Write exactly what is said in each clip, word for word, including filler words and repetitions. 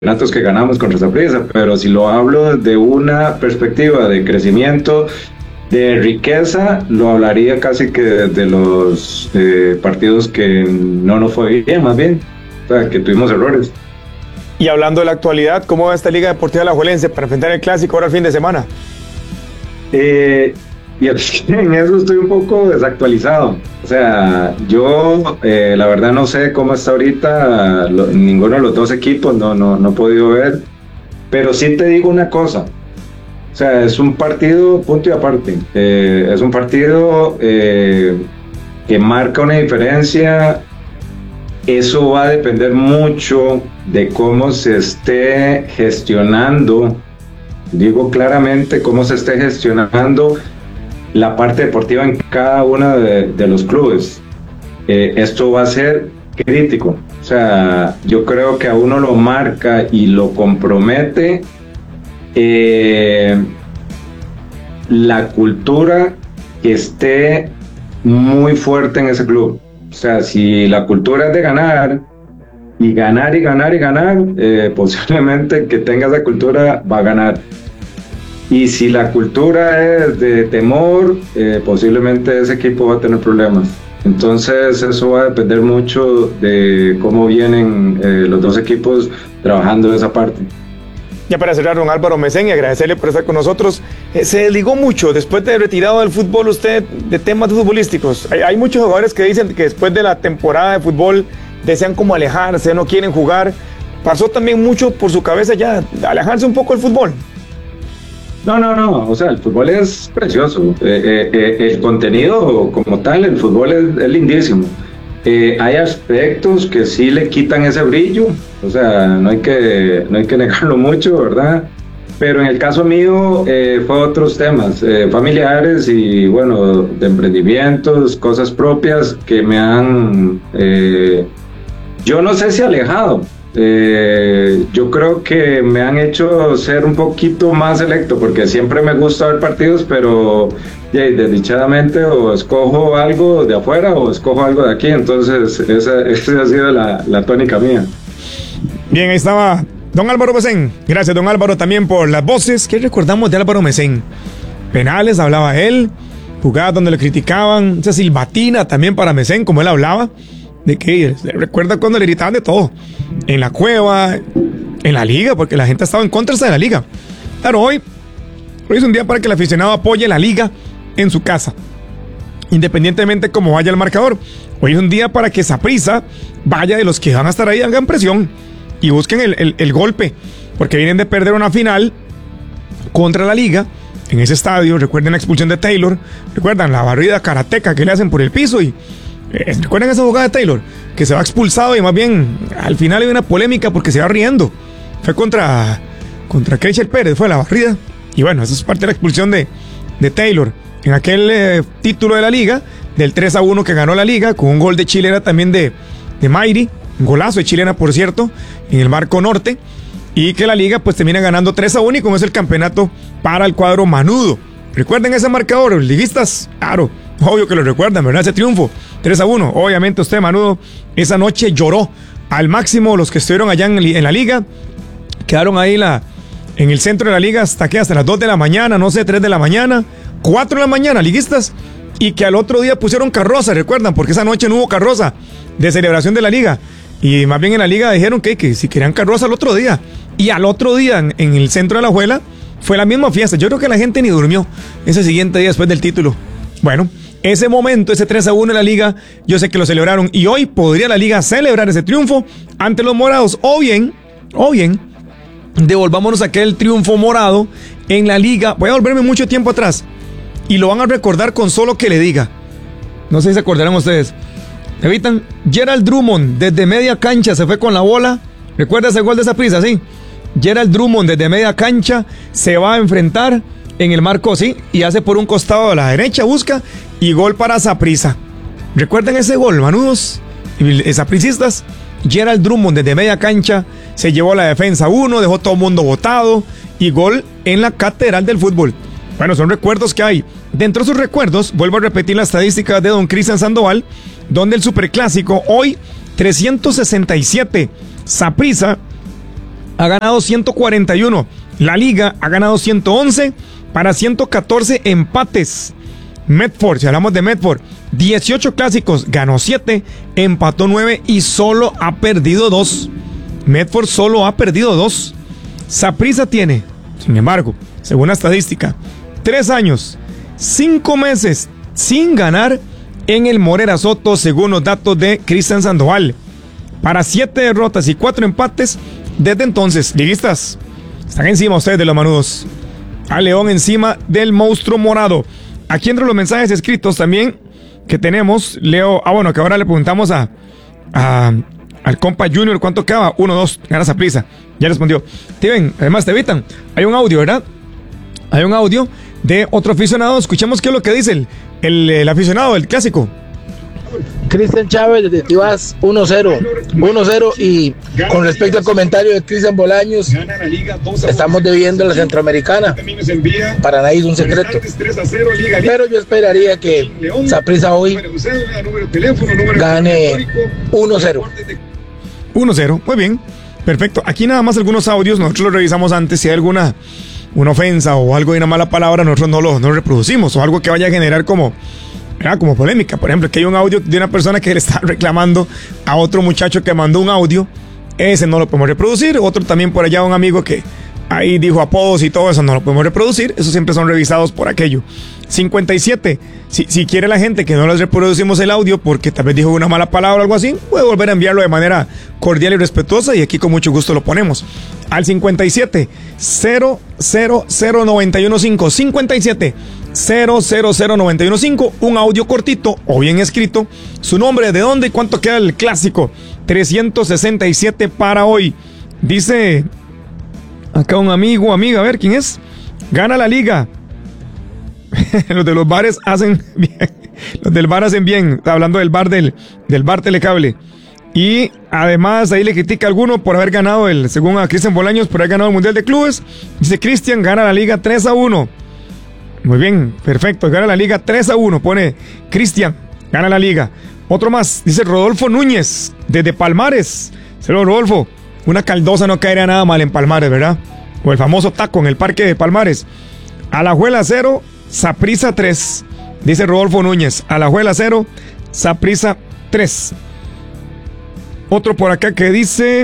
campeonatos que ganamos contra Saprissa, pero si lo hablo desde una perspectiva de crecimiento, de riqueza, lo hablaría casi que de los eh, partidos que no nos fue bien, más bien, o sea, que tuvimos errores. Y hablando de la actualidad, ¿cómo va esta Liga Deportiva Alajuelense para enfrentar el Clásico ahora el fin de semana? Eh, y en eso estoy un poco desactualizado. O sea, yo eh, la verdad no sé cómo está ahorita lo, ninguno de los dos equipos, no, no, no he podido ver. Pero sí te digo una cosa. O sea, es un partido punto y aparte. Eh, es un partido eh, que marca una diferencia. Eso va a depender mucho de cómo se esté gestionando, digo claramente, cómo se esté gestionando la parte deportiva en cada uno de, de los clubes. Eh, esto va a ser crítico. O sea, yo creo que a uno lo marca y lo compromete eh, la cultura que esté muy fuerte en ese club. O sea, si la cultura es de ganar, y ganar y ganar y ganar, eh, posiblemente que tenga esa cultura va a ganar. Y si la cultura es de temor, eh, posiblemente ese equipo va a tener problemas. Entonces eso va a depender mucho de cómo vienen eh, los dos equipos trabajando en esa parte. Ya para cerrar, don Álvaro Mesén, y agradecerle por estar con nosotros. Eh, se desligó mucho después de retirado del fútbol usted de temas futbolísticos. Hay, hay muchos jugadores que dicen que después de la temporada de fútbol desean como alejarse, no quieren jugar. Pasó también mucho por su cabeza ya alejarse un poco del fútbol. No, no, no, o sea, el fútbol es precioso. Eh, eh, el contenido como tal, el fútbol es, es lindísimo. Eh, hay aspectos que sí le quitan ese brillo, o sea, no hay que, no hay que negarlo mucho, ¿verdad? Pero en el caso mío eh, fue otros temas, eh, familiares y bueno, de emprendimientos, cosas propias que me han, eh, yo no sé si alejado, eh, yo creo que me han hecho ser un poquito más selecto, porque siempre me gusta ver partidos, pero yeah, desdichadamente o escojo algo de afuera o escojo algo de aquí, entonces esa, esa ha sido la, la tónica mía. Bien, ahí estaba don Álvaro Mesén. Gracias, don Álvaro, también por las voces. ¿Qué recordamos de Álvaro Mesén? Penales, hablaba él, jugadas donde le criticaban, esa silbatina también para Mesén, como él hablaba, de que recuerda cuando le gritaban de todo, en la cueva, en la liga, porque la gente estaba en contra de la liga. Claro, hoy, hoy es un día para que el aficionado apoye la liga en su casa, independientemente cómo vaya el marcador. Hoy es un día para que Saprissa vaya de los que van a estar ahí, hagan presión y busquen el, el, el golpe, porque vienen de perder una final contra la liga en ese estadio. Recuerden la expulsión de Taylor, recuerdan la barrida karateca que le hacen por el piso y eh, recuerden esa jugada de Taylor que se va expulsado y más bien al final hay una polémica porque se va riendo. Fue contra contra Keishel Pérez, fue la barrida y bueno, eso es parte de la expulsión de, de Taylor en aquel eh, título de la liga del tres a uno que ganó la liga con un gol de chilena también de, de Mayri, un golazo de chilena por cierto en el marco norte, y que la liga pues termina ganando tres a uno y con eso el campeonato para el cuadro manudo. Recuerden ese marcador, liguistas, claro, obvio que lo recuerdan, ¿verdad? Ese triunfo, tres a uno, obviamente usted manudo esa noche lloró al máximo. Los que estuvieron allá en, en la liga quedaron ahí la, en el centro de la liga hasta que hasta las dos de la mañana, no sé, tres de la mañana, cuatro de la mañana, liguistas, y que al otro día pusieron carroza, recuerdan, porque esa noche no hubo carroza de celebración de la liga, y más bien en la liga dijeron que, que si querían carroza al otro día, y al otro día en, en el centro de la Alajuela fue la misma fiesta. Yo creo que la gente ni durmió ese siguiente día después del título. Bueno, ese momento, ese tres a uno en la liga, yo sé que lo celebraron, y hoy podría la liga celebrar ese triunfo ante los morados, o bien, o bien, devolvámonos a aquel triunfo morado en la liga. Voy a volverme mucho tiempo atrás y lo van a recordar con solo que le diga. No sé si se acordarán ustedes. Evitan, Gerald Drummond desde media cancha se fue con la bola. ¿Recuerda ese gol de Saprissa? Sí. Gerald Drummond desde media cancha se va a enfrentar en el marco, sí, y hace por un costado a la derecha, busca y gol para Saprissa. ¿Recuerdan ese gol, manudos? Sapricistas. Gerald Drummond desde media cancha se llevó la defensa uno, dejó todo el mundo botado y gol en la catedral del fútbol. Bueno, son recuerdos que hay. Dentro de sus recuerdos, vuelvo a repetir la estadística de don Cristian Sandoval, donde el superclásico hoy trescientos sesenta y siete, Saprissa ha ganado ciento cuarenta y uno. La Liga ha ganado ciento once para ciento catorce empates. Medford, si hablamos de Medford, dieciocho clásicos, ganó siete, empató nueve y solo ha perdido dos. Medford solo ha perdido dos. Saprissa tiene, sin embargo, según la estadística, tres años, cinco meses sin ganar en el Morera Soto, según los datos de Cristian Sandoval. Para siete derrotas y cuatro empates desde entonces. Liguistas, están encima ustedes de los manudos. A León encima del monstruo morado. Aquí entre los mensajes escritos también que tenemos, Leo, ah bueno, que ahora le preguntamos a, a al compa Junior cuánto quedaba, uno, dos, gana Saprissa, ya respondió. Steven, además te evitan, hay un audio, ¿verdad? Hay un audio de otro aficionado, escuchemos qué es lo que dice el, el, el aficionado del clásico. Cristian Chávez desde Tibás, uno cero, uno cero, y con respecto al comentario de Cristian Bolaños, estamos debiendo a la Centroamericana, para nadie es un secreto, pero yo esperaría que Saprissa hoy gane uno cero. uno cero, muy bien, perfecto. Aquí nada más algunos audios, nosotros los revisamos antes, si hay alguna una ofensa o algo de una mala palabra, nosotros no lo, no lo reproducimos, o algo que vaya a generar como... Era como polémica. Por ejemplo, que hay un audio de una persona que le está reclamando a otro muchacho que mandó un audio. Ese no lo podemos reproducir. Otro también por allá, un amigo que ahí dijo apodos y todo eso, no lo podemos reproducir. Eso siempre son revisados por aquello. cincuenta y siete. Si, si quiere la gente que no les reproducimos el audio porque tal vez dijo una mala palabra o algo así, puede volver a enviarlo de manera cordial y respetuosa y aquí con mucho gusto lo ponemos. Al cincuenta y siete, cero cero cero nueve uno cinco. cincuenta y siete, cero cero cero nueve uno cinco. Un audio cortito o bien escrito. Su nombre, de dónde y cuánto queda el clásico. trescientos sesenta y siete para hoy. Dice acá un amigo, amiga, a ver quién es. Gana la Liga. Los de los bares hacen bien. Los del bar hacen bien. Está hablando del bar del, del bar Telecable. Y además ahí le critica a alguno por haber ganado el, según a Cristian Bolaños, por haber ganado el Mundial de Clubes. Dice Cristian, gana la Liga tres a uno. Muy bien, perfecto, gana la Liga tres a uno. Pone Cristian, gana la Liga. Otro más, dice Rodolfo Núñez, desde Palmares. Saludos, Rodolfo. Una caldosa no caería nada mal en Palmares, ¿verdad? O el famoso taco en el parque de Palmares. Alajuela cero, Saprissa tres. Dice Rodolfo Núñez, Alajuela cero, Saprissa tres. Otro por acá que dice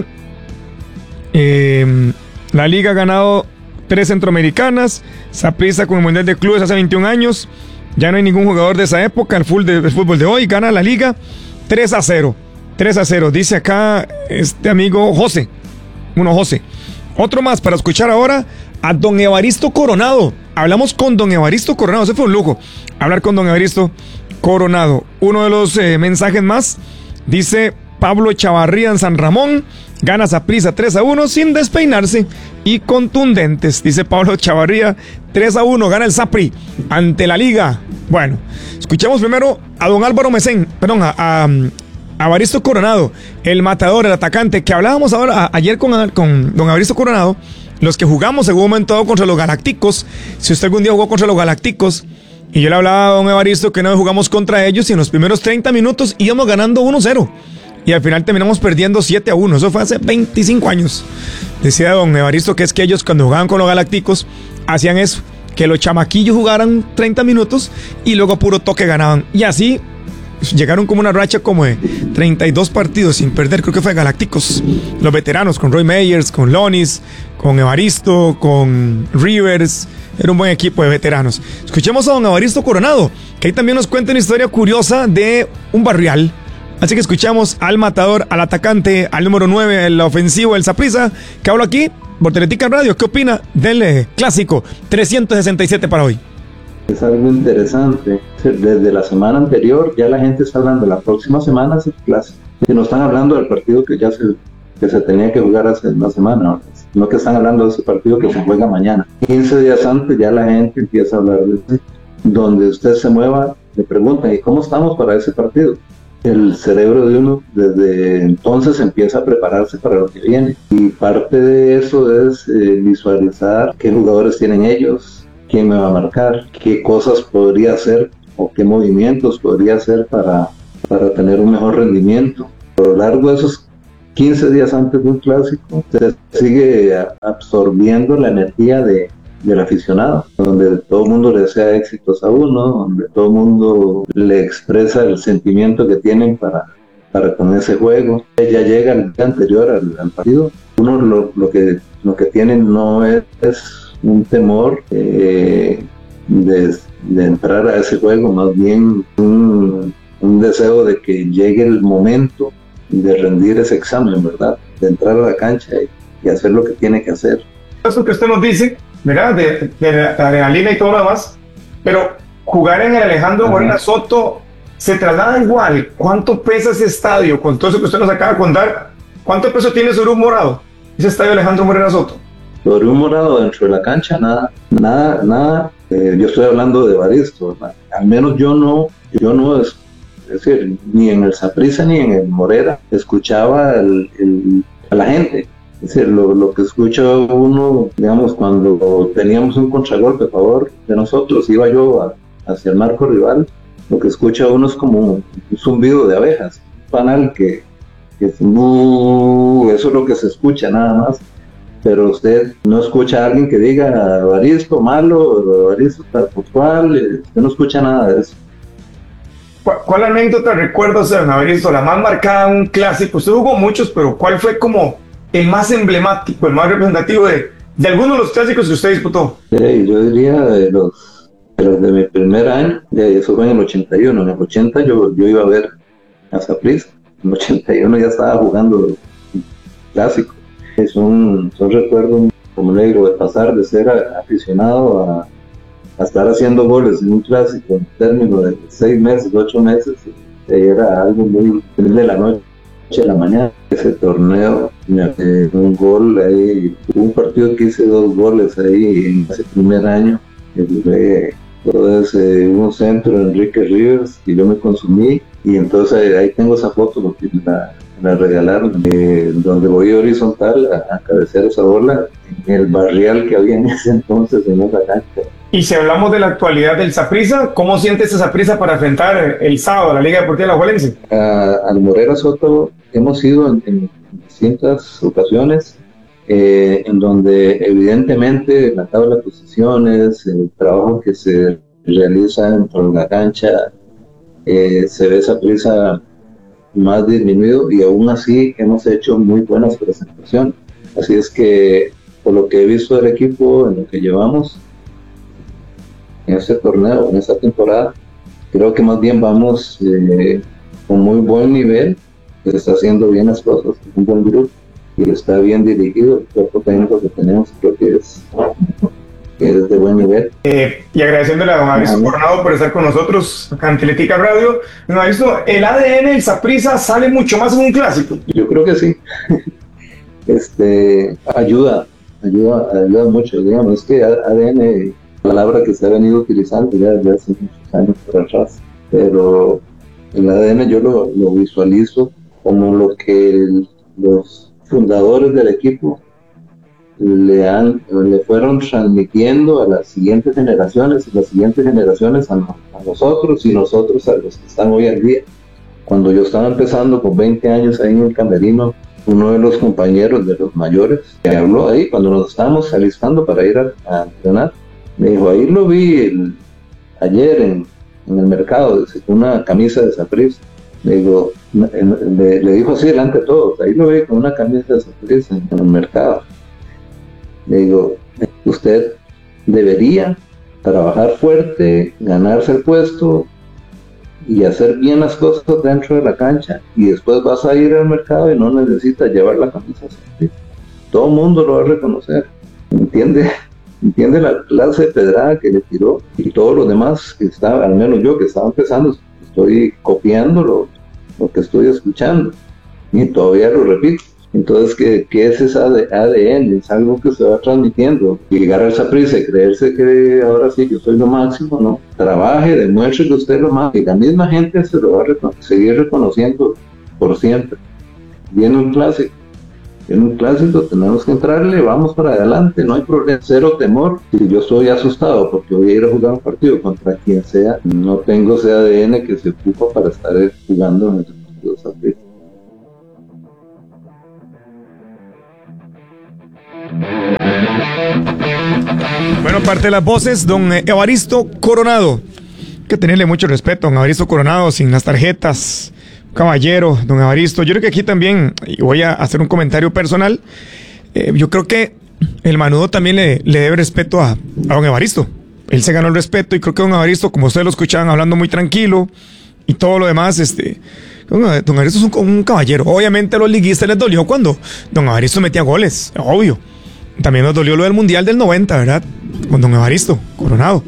eh, la Liga ha ganado tres centroamericanas. Saprissa con el Mundial de Clubes hace veintiún años. Ya no hay ningún jugador de esa época. El fútbol de, el fútbol de hoy gana la Liga tres a cero. tres a cero. Dice acá este amigo José. Uno José. Otro más para escuchar ahora a don Evaristo Coronado. Hablamos con don Evaristo Coronado. Ese fue un lujo hablar con don Evaristo Coronado. Uno de los eh, mensajes más dice Pablo Chavarría en San Ramón. Gana Saprissa tres a uno sin despeinarse y contundentes. Dice Pablo Chavarría, tres a uno gana el Sapri ante la Liga. Bueno, escuchemos primero a don Álvaro Mesén, perdón, a, a, a Evaristo Coronado, el matador, el atacante, que hablábamos ahora a, ayer con, con don Evaristo Coronado, los que jugamos en un momento dado contra los Galácticos. Si usted algún día jugó contra los Galácticos, y yo le hablaba a don Evaristo que no jugamos contra ellos y en los primeros treinta minutos íbamos ganando uno cero. Y al final terminamos perdiendo siete a uno. Eso fue hace veinticinco años. Decía don Evaristo que es que ellos cuando jugaban con los Galácticos hacían eso, que los chamaquillos jugaran treinta minutos y luego puro toque ganaban. Y así llegaron como una racha como de treinta y dos partidos sin perder. Creo que fue Galácticos. Los veteranos con Roy Meyers, con Lonis, con Evaristo, con Rivers. Era un buen equipo de veteranos. Escuchemos a don Evaristo Coronado, que ahí también nos cuenta una historia curiosa de un barrial. Así que escuchamos al matador, al atacante, al número nueve, el ofensivo, el Saprissa, que habla aquí por Teletica Radio. ¿Qué opina del eh, clásico trescientos sesenta y siete para hoy? Es algo interesante. Desde la semana anterior ya la gente está hablando, la próxima semana es el clásico. Y no están hablando del partido que ya se, que se tenía que jugar hace una semana, ¿no? Sino que están hablando de ese partido que se juega mañana. quince días antes ya la gente empieza a hablar de eso. Donde usted se mueva, le preguntan, ¿y cómo estamos para ese partido? El cerebro de uno desde entonces empieza a prepararse para lo que viene, y parte de eso es eh, visualizar qué jugadores tienen ellos, quién me va a marcar, qué cosas podría hacer o qué movimientos podría hacer para, para tener un mejor rendimiento. A lo largo de esos quince días antes de un clásico, se sigue absorbiendo la energía de, del aficionado, donde todo el mundo le desea éxitos a uno, donde todo el mundo le expresa el sentimiento que tienen para, para con ese juego. Ya llega el día anterior al, al partido, uno lo, lo, que, lo que tienen no es, es un temor eh, de, de entrar a ese juego, más bien un, un deseo de que llegue el momento de rendir ese examen, ¿verdad? De entrar a la cancha y, y hacer lo que tiene que hacer. Eso que usted nos dice, ¿verdad? De, de la adrenalina y todo lo demás, pero jugar en el Alejandro Morera Soto se traslada igual. ¿Cuánto pesa ese estadio? Con todo eso que usted nos acaba de contar, ¿cuánto peso tiene sobre un morado ese estadio Alejandro Morera Soto? Sobre un morado dentro de la cancha, nada, nada, nada. Eh, yo estoy hablando de Evaristo, ¿verdad? Al menos yo no, yo no es, es decir, ni en el Saprissa ni en el Morera escuchaba el, el, a la gente. Es decir, lo, lo que escucha uno, digamos, cuando teníamos un contragolpe a favor de nosotros, iba yo a, hacia el marco rival, lo que escucha uno es como un, un zumbido de abejas, un panal que, que es, uh, eso es lo que se escucha nada más. Pero usted no escucha a alguien que diga Evaristo malo, Evaristo tal por cual, usted no escucha nada de eso. ¿Cuál, cuál anécdota recuerda usted, don Evaristo, la más marcada en un clásico? Usted jugó muchos, pero ¿cuál fue como el más emblemático, el más representativo de, de algunos de los clásicos que usted disputó? Sí, yo diría de los, de los de mi primer año, eso fue en el ochenta y uno, en el ochenta yo, yo iba a ver a Saprissa, en el ochenta y uno ya estaba jugando clásico. Son, son recuerdos, como le digo, de pasar de ser aficionado a, a estar haciendo goles en un clásico en términos de seis meses, ocho meses, era algo muy de la noche a la mañana. Ese torneo, eh, un gol ahí, un partido que hice dos goles ahí en ese primer año, que jugué todo ese, un centro de Enrique Rivers y yo me consumí, y entonces ahí tengo esa foto porque la me regalaron, eh, donde voy horizontal a, a cabecear esa bola en el barrial que había en ese entonces en esa cancha. Y si hablamos de la actualidad del Saprissa, ¿cómo siente ese Saprissa para enfrentar el sábado a la Liga Deportiva Alajuelense? Uh, al Morera Soto hemos ido en, en distintas ocasiones, eh, en donde evidentemente la tabla de posiciones, el trabajo que se realiza dentro de la cancha, eh, se ve Saprissa más disminuido, y aún así hemos hecho muy buenas presentaciones. Así es que, por lo que he visto del equipo en lo que llevamos en este torneo, en esta temporada, creo que más bien vamos eh, con muy buen nivel, que se está haciendo bien las cosas, un buen grupo y está bien dirigido. El cuerpo técnico que tenemos creo que es, que es de buen nivel. Eh, y agradeciéndole a don Evaristo Coronado por estar con nosotros acá en Atlética Radio. Don Evaristo, ¿el A D N del Saprissa sale mucho más en un clásico? Yo creo que sí. este ayuda, ayuda, ayuda mucho, digamos, es que A D N, palabra que se ha venido utilizando ya desde hace muchos años por atrás, pero el A D N yo lo, lo visualizo como lo que el, los fundadores del equipo le han le fueron transmitiendo a las siguientes generaciones y las siguientes generaciones a, a nosotros y nosotros a los que están hoy en día. Cuando yo estaba empezando con veinte años ahí en el camerino, uno de los compañeros de los mayores que habló ahí cuando nos estábamos alistando para ir a, a entrenar, me dijo, ahí lo vi el, ayer en, en el mercado, dice, con una camisa de Saprissa. Le digo, le, le dijo así delante de todos, ahí lo vi con una camisa de Saprissa en, en el mercado. Le digo, usted debería trabajar fuerte, ganarse el puesto y hacer bien las cosas dentro de la cancha, y después vas a ir al mercado y no necesitas llevar la camisa. Todo el mundo lo va a reconocer, ¿entiende? ¿Entiende la clase de pedrada que le tiró? Y todos los demás que estaban, al menos yo que estaba empezando, estoy copiando lo, lo que estoy escuchando y todavía lo repito. Entonces, ¿qué, qué es esa A D N? Es algo que se va transmitiendo. Llegar a esa prisa y creerse que ahora sí yo soy lo máximo, no. Trabaje, demuestre que usted es lo máximo. Y la misma gente se lo va a recono- seguir reconociendo por siempre. Viene un clásico. Viene un clásico, tenemos que entrarle, vamos para adelante, no hay problema. Cero temor. Si yo estoy asustado porque voy a ir a jugar un partido contra quien sea, no tengo ese A D N que se ocupa para estar jugando en el partido de esa prisa. Bueno, parte de las voces, don Evaristo Coronado. Hay que tenerle mucho respeto a don Evaristo Coronado, sin las tarjetas. Caballero, don Evaristo. Yo creo que aquí también, y voy a hacer un comentario personal, eh, yo creo que el Manudo también le, le debe respeto a, a don Evaristo. Él se ganó el respeto y creo que don Evaristo, como ustedes lo escuchaban hablando muy tranquilo y todo lo demás, este, don, don Evaristo es un, un caballero. Obviamente a los liguistas les dolió cuando don Evaristo metía goles, obvio. También nos dolió lo del Mundial del noventa, ¿verdad? Con don Evaristo Coronado.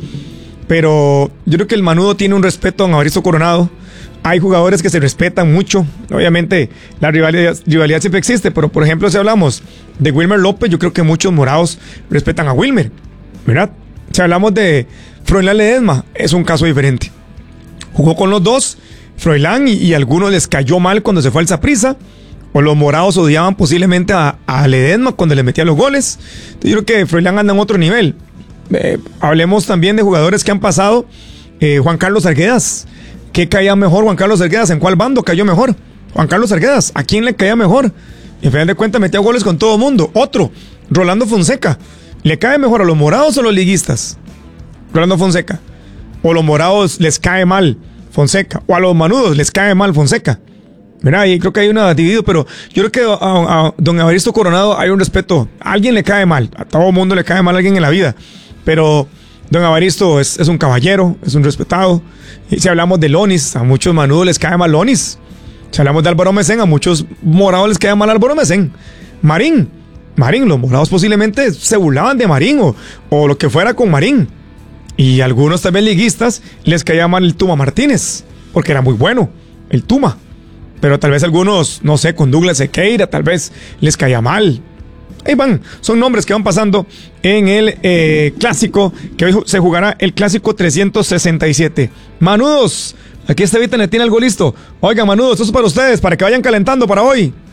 Pero yo creo que el Manudo tiene un respeto a don Evaristo Coronado. Hay jugadores que se respetan mucho. Obviamente la rivalidad, rivalidad siempre existe, pero por ejemplo si hablamos de Wilmer López, yo creo que muchos morados respetan a Wilmer, ¿verdad? Si hablamos de Froilán Ledesma, es un caso diferente. Jugó con los dos, Froilán, y, y a algunos les cayó mal cuando se fue al Saprissa, o los morados odiaban posiblemente a, a Ledesma cuando le metía los goles. Entonces, yo creo que Froilán anda en otro nivel. Eh, hablemos también de jugadores que han pasado. eh, Juan Carlos Arguedas. ¿Qué caía mejor Juan Carlos Arguedas? ¿En cuál bando cayó mejor? Juan Carlos Arguedas, ¿a quién le caía mejor? Y al final de cuentas metía goles con todo el mundo. Otro, Rolando Fonseca. ¿Le cae mejor a los morados o a los liguistas? Rolando Fonseca. ¿O los morados les cae mal Fonseca? ¿O a los manudos les cae mal Fonseca? Mira, y creo que hay una dividido, pero yo creo que a, a, a don Evaristo Coronado hay un respeto. A alguien le cae mal, a todo mundo le cae mal a alguien en la vida, pero don Evaristo es, es un caballero, es un respetado. Y si hablamos de Lonis, a muchos manudos les cae mal Lonis. Si hablamos de Álvaro Mesén, a muchos morados les cae mal Álvaro Mesén. Marín, Marín, los morados posiblemente se burlaban de Marín o, o lo que fuera con Marín. Y algunos también liguistas les caía mal el Tuma Martínez, porque era muy bueno, el Tuma. Pero tal vez algunos, no sé, con Douglas Sequeira, tal vez les caía mal. Ahí van, son nombres que van pasando en el eh, clásico, que hoy se jugará el clásico trescientos sesenta y siete. Manudos, aquí está Vita, le tiene algo listo. Oigan, manudos, esto es para ustedes, para que vayan calentando para hoy.